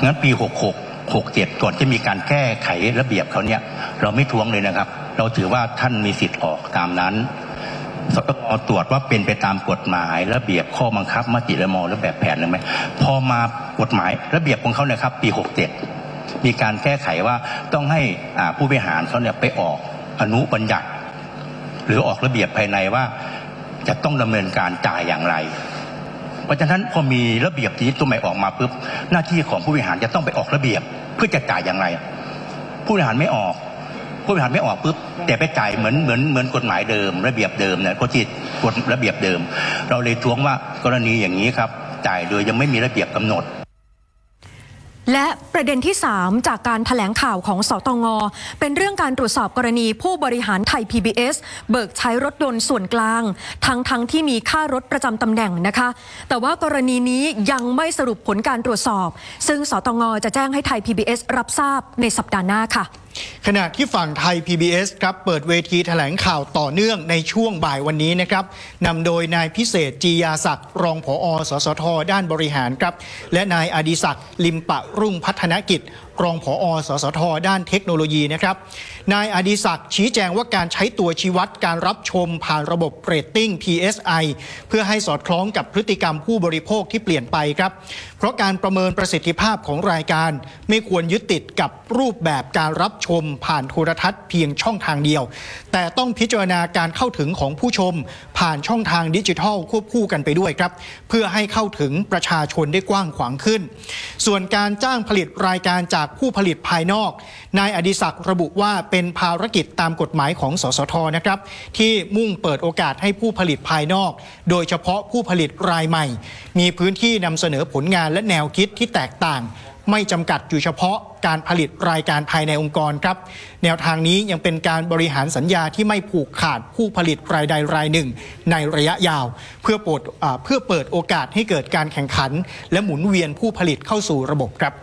งั้นปี66 67ก่อนที่มีการแก้ไขระเบียบเขาเนี่ยเราไม่ท้วงเลยนะครับเราถือว่าท่านมีสิทธิ์ออกตามนั้นสตง.ตรวจว่าเป็นไปตามกฎหมายระเบียบข้อบังคับมติและมและแบบแผนหรือไม่พอมากฎหมายระเบียบของเขาเนี่ยครับปี67มีการแก้ไขว่าต้องให้ผู้บริหารเขาเนี่ยไปออกอนุบัญญัติหรือออกระเบียบภายในว่าจะต้องดำเนินการจ่ายอย่างไรเพราะฉะนั้นพอมีระเบียบที่ตัวใหม่ออกมาปุ๊บหน้าที่ของผู้บริหารจะต้องไปออกระเบียบเพื่อจะจ่ายอย่างไรผู้บริหารไม่ออกปุ๊บแต่ไปจ่ายเหมือนกฎหมายเดิมระเบียบเดิมเนี่ยก็ที่กฎระเบียบเดิมเราเลยท้วงว่ากรณีอย่างนี้ครับจ่ายโดยยังไม่มีระเบียบกำหนดและประเด็นที่ 3 จากการแถลงข่าวของสตง.เป็นเรื่องการตรวจสอบกรณีผู้บริหารไทย PBS เบิกใช้รถยนต์ส่วนกลางทั้งที่มีค่ารถประจำตำแหน่งนะคะแต่ว่ากรณีนี้ยังไม่สรุปผลการตรวจสอบซึ่งสตง.จะแจ้งให้ไทย PBS รับทราบในสัปดาห์หน้าค่ะขณะที่ฝั่งไทย PBS ครับเปิดเวทีแถลงข่าวต่อเนื่องในช่วงบ่ายวันนี้นะครับนำโดยนายพิเศษจียาศักดิ์รองผอ.สสท.ด้านบริหารครับและนายอดิศักดิ์ลิมปะรุ่งพัฒนกิจรองผอ.สสท.ด้านเทคโนโลยีนะครับนายอดิศักดิ์ชี้แจงว่าการใช้ตัวชี้วัดการรับชมผ่านระบบเรตติ้ง PSI เพื่อให้สอดคล้องกับพฤติกรรมผู้บริโภคที่เปลี่ยนไปครับเพราะการประเมินประสิทธิภาพของรายการไม่ควรยึดติดกับรูปแบบการรับชมผ่านโทรทัศน์เพียงช่องทางเดียวแต่ต้องพิจารณาการเข้าถึงของผู้ชมผ่านช่องทางดิจิทัลควบคู่กันไปด้วยครับเพื่อให้เข้าถึงประชาชนได้กว้างขวางขึ้นส่วนการจ้างผลิตรายการจากผู้ผลิตภายนอกนายอดิศักดิ์ระบุว่าเป็นภารกิจตามกฎหมายของสสท.นะครับที่มุ่งเปิดโอกาสให้ผู้ผลิตภายนอกโดยเฉพาะผู้ผลิตรายใหม่มีพื้นที่นำเสนอผลงานและแนวคิดที่แตกต่างไม่จำกัดอยู่เฉพาะการผลิตรายการภายในองค์กรครับแนวทางนี้ยังเป็นการบริหารสัญญาที่ไม่ผูกขาดผู้ผลิตรายใดรายหนึ่งในระยะยาวเพื่อเปิดโอกาสให้เกิดการแข่งขันและหมุนเวียนผู้ผลิตเข้าสู่ระบบครับ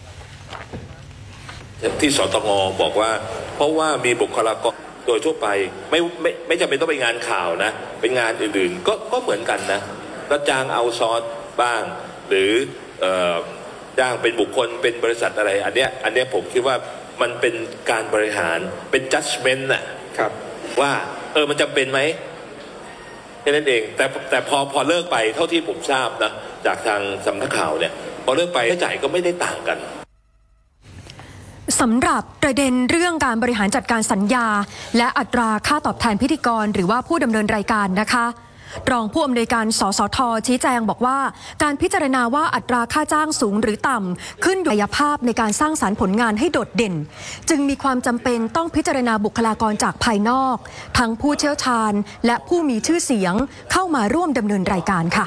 ที่สตง.บอกว่าเพราะว่ามีบุคลากรโดยทั่วไปไม่จำเป็นต้องเป็นงานข่าวนะเป็นงานอื่นๆก็เหมือนกันนะก็จ้างเอาซอร์สบ้างหรือจ้างเป็นบุคคลเป็นบริษัทอะไรอันเนี้ยผมคิดว่ามันเป็นการบริหารเป็น judgment นะครับว่ามันจำเป็นไหมแค่นั้นเองแต่พอเลิกไปเท่าที่ผมทราบนะจากทางสำนักข่าวเนี่ยพอเลิกไปค่าใช้จ่ายก็ไม่ได้ต่างกันสำหรับประเด็นเรื่องการบริหารจัดการสัญญาและอัตราค่าตอบแทนพิธีกรหรือว่าผู้ดำเนินรายการนะคะรองผู้อำนวยการสสท.ชี้แจงบอกว่าการพิจารณาว่าอัตราค่าจ้างสูงหรือต่ำขึ้นอยู่กับศักยภาพในการสร้างสรรค์ผลงานให้โดดเด่นจึงมีความจำเป็นต้องพิจารณาบุคลากรจากภายนอกทั้งผู้เชี่ยวชาญและผู้มีชื่อเสียงเข้ามาร่วมดำเนินรายการค่ะ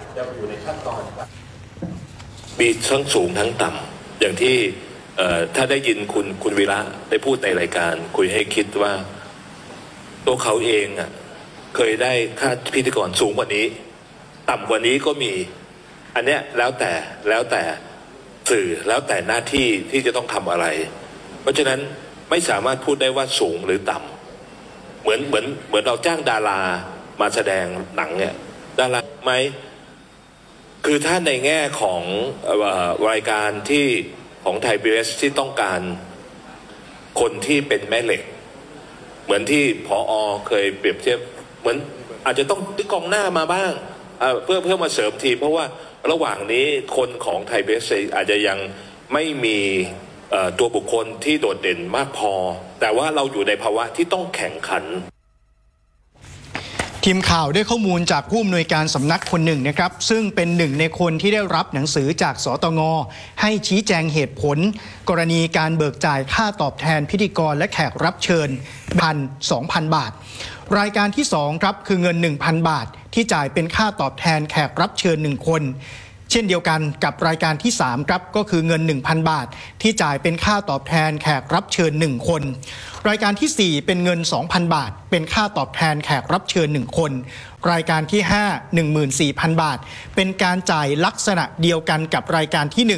มีทั้งสูงทั้งต่ำอย่างที่ถ้าได้ยินคุณวีระได้พูดในรายการคุยให้คิดว่าตัวเขาเองเคยได้ค่าพิธีกรสูงกว่านี้ต่ำกว่านี้ก็มีอันเนี้ยแล้วแต่สื่อแล้วแต่หน้าที่ที่จะต้องทำอะไรเพราะฉะนั้นไม่สามารถพูดได้ว่าสูงหรือต่ำเหมือนเราจ้างดารามาแสดงหนังเนี่ยดาราไหมคือถ้าในแง่ของรายการที่ของไทย PBS ที่ต้องการคนที่เป็นแม่เหล็กเหมือนที่ผอ.เคยเปรียบเทียบเหมือนอาจจะต้องที่กองหน้ามาบ้างเพื่อมาเสริมทีมเพราะว่าระหว่างนี้คนของไทย PBS อาจจะยังไม่มีตัวบุคคลที่โดดเด่นมากพอแต่ว่าเราอยู่ในภาวะที่ต้องแข่งขันทีมข่าวได้ข้อมูลจากผู้อำนวยการสำนักคนหนึ่งนะครับซึ่งเป็นหนึ่งในคนที่ได้รับหนังสือจากสตง.ให้ชี้แจงเหตุผลกรณีการเบิกจ่ายค่าตอบแทนพิธีกรและแขกรับเชิญ1,200 บาทรายการที่2ครับคือเงิน 1,000 บาทที่จ่ายเป็นค่าตอบแทนแขกรับเชิญ1คนเช่นเดียวกันกับรายการที่3ครับก็คือเงิน 1,000 บาทที่จ่ายเป็นค่าตอบแทนแขกรับเชิญ1คนรายการที่4เป็นเงิน 2,000 บาทเป็นค่าตอบแทนแขกรับเชิญ1คนรายการที่5 14,000 บาทเป็นการจ่ายลักษณะเดียวกันกับรายการที่